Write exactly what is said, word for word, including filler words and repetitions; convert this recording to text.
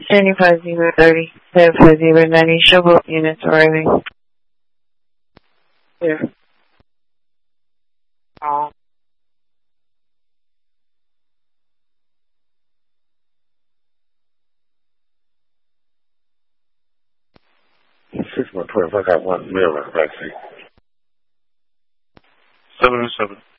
seventy-five zero thirty, seventy-five zero ninety, show both units arriving. Here. Oh. Six one twelve, I got one male in the backseat. Seven oh seven.